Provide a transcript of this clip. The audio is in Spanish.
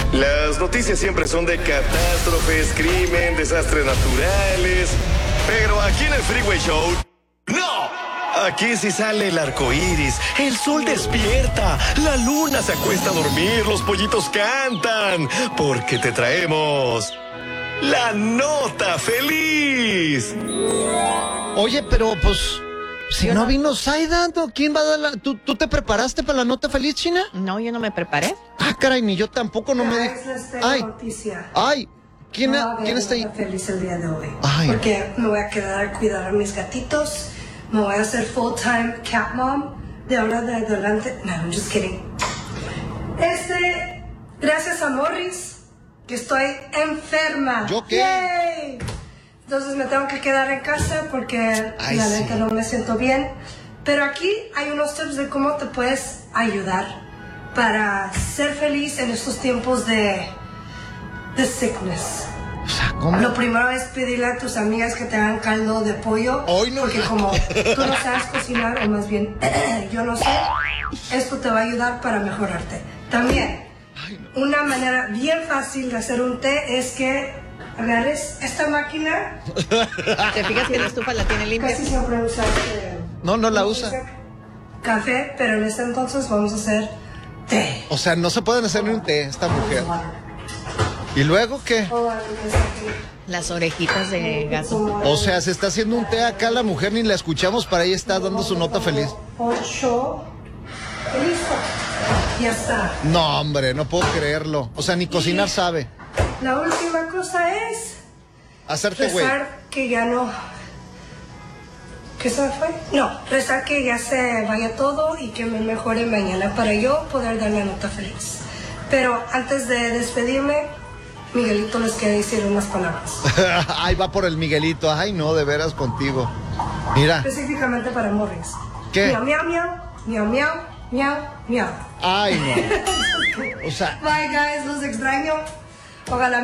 Las noticias siempre son de catástrofes, crimen, desastres naturales. Pero aquí en el Freeway Show, ¡no! Aquí sí sale el arco iris, el sol despierta, la luna se acuesta a dormir, los pollitos cantan, porque te traemos la nota feliz. Oye, pero pues, si no vino Zaida, ¿quién va a dar la...? ¿Tú te preparaste para la nota feliz, China? No, yo no me preparé. Ah, caray, ni yo tampoco, no me... Les tengo noticia. Ay, ¿quién No va a haber está ahí? nota feliz el día de hoy. Ay. Porque me voy a quedar a cuidar a mis gatitos. Me voy a hacer full-time cat mom de ahora de adelante. No, I'm just kidding. Gracias a Morris, que estoy enferma. ¿Yo qué? ¡Yay! Entonces me tengo que quedar en casa porque la neta no me siento bien. Pero aquí hay unos tips de cómo te puedes ayudar para ser feliz en estos tiempos de sickness. O sea, ¿cómo? Lo primero es pedirle a tus amigas que te hagan caldo de pollo. Hoy no. Porque como tú no sabes cocinar, o más bien yo no sé, esto te va a ayudar para mejorarte. También, una manera bien fácil de hacer un té es que agarres esta máquina. ¿Te fijas que la estufa la tiene limpia? Casi siempre usa No la usa. café, pero en este entonces vamos a hacer té. O sea, no se pueden hacer ni un té, esta mujer. ¿Y luego qué? Las orejitas de gato. O sea, se está haciendo un té acá, la mujer ni la escuchamos, para ella está dando su nota feliz. 8. Listo. Ya está. No, hombre, no puedo creerlo. O sea, ni cocinar sabe. La última cosa es Hacerte güey. rezar que ya no... ¿Qué se me fue? No, rezar que ya se vaya todo y que me mejore mañana para yo poder dar la nota feliz. Pero antes de despedirme, Miguelito les quiere decir unas palabras. Ahí va por el Miguelito. Ay, no, de veras contigo. Mira. Específicamente para Morris. ¿Qué? Miau, miau, miau, miau, miau, miau, miau. Ay, no. O sea... Bye, guys, los extraño. Ojalá